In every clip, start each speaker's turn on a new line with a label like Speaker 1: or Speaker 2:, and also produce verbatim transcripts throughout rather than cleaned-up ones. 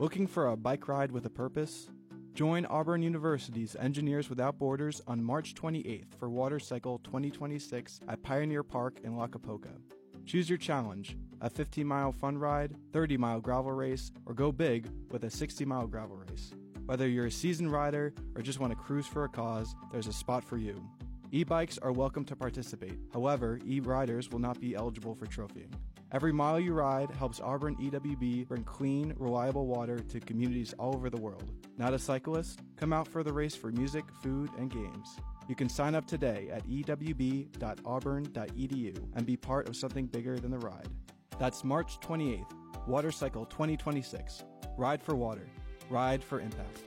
Speaker 1: Looking for a bike ride with a purpose? Join Auburn University's Engineers Without Borders on March twenty-eighth for Water Cycle twenty twenty-six at Pioneer Park in Lacapoca. Choose your challenge, a fifteen-mile fun ride, thirty-mile gravel race, or go big with a sixty-mile gravel race. Whether you're a seasoned rider or just want to cruise for a cause, there's a spot for you. E-bikes are welcome to participate. However, e-riders will not be eligible for trophying. Every mile you ride helps Auburn E W B bring clean, reliable water to communities all over the world. Not a cyclist? Come out for the race for music, food, and games. You can sign up today at e w b dot auburn dot e d u and be part of something bigger than the ride. That's March twenty-eighth, Water Cycle twenty twenty-six. Ride for water. Ride for impact.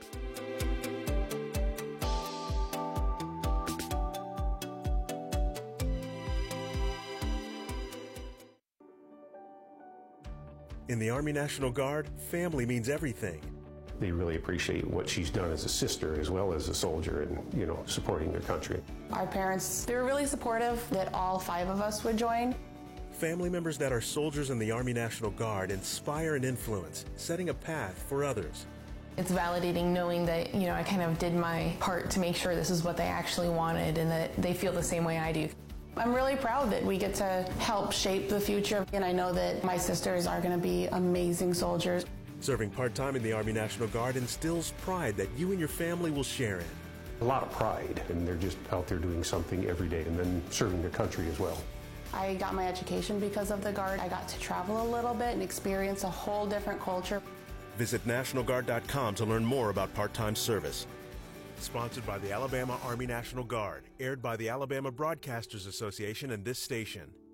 Speaker 2: In the Army National Guard, family means everything.
Speaker 3: They really appreciate what she's done as a sister as well as a soldier and, you know, supporting their country.
Speaker 4: Our parents, they were really supportive that all five of us would join.
Speaker 2: Family members that are soldiers in the Army National Guard inspire and influence, setting a path for others.
Speaker 4: It's validating knowing that, you know, I kind of did my part to make sure this is what they actually wanted and that they feel the same way I do. I'm really proud that we get to help shape the future, and I know that my sisters are going to be amazing soldiers.
Speaker 2: Serving part-time in the Army National Guard instills pride that you and your family will share in.
Speaker 3: A lot of pride, and they're just out there doing something every day and then serving their country as well.
Speaker 4: I got my education because of the Guard. I got to travel a little bit and experience a whole different culture.
Speaker 2: Visit national guard dot com to learn more about part-time service. Sponsored by the Alabama Army National Guard, aired by the Alabama Broadcasters Association and this station.